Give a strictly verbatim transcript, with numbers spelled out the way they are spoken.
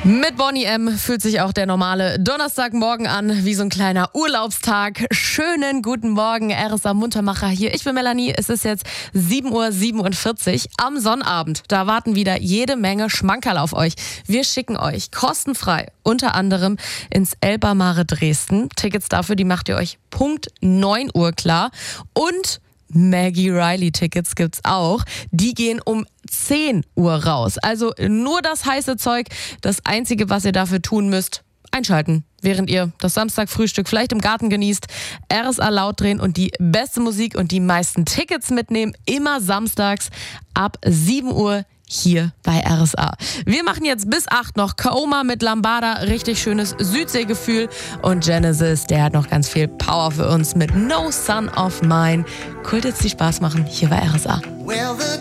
Mit Bonnie M. fühlt sich auch der normale Donnerstagmorgen an, wie so ein kleiner Urlaubstag. Schönen guten Morgen, R S A Muntermacher hier. Ich bin Melanie, es ist jetzt sieben Uhr siebenundvierzig am Sonnabend. Da warten wieder jede Menge Schmankerl auf euch. Wir schicken euch kostenfrei unter anderem ins Elba Mare Dresden. Tickets dafür, die macht ihr euch Punkt neun Uhr klar. Und Maggie Riley Tickets gibt's auch. Die gehen um zehn Uhr raus. Also nur das heiße Zeug. Das Einzige, was ihr dafür tun müsst, einschalten, während ihr das Samstagfrühstück vielleicht im Garten genießt, R S A laut drehen und die beste Musik und die meisten Tickets mitnehmen. Immer samstags ab sieben Uhr hier bei R S A. Wir machen jetzt bis acht noch Kaoma mit Lambada, richtig schönes Südseegefühl. Und Genesis, der hat noch ganz viel Power für uns mit No Son of Mine. Cool, jetzt die Spaß machen hier bei R S A.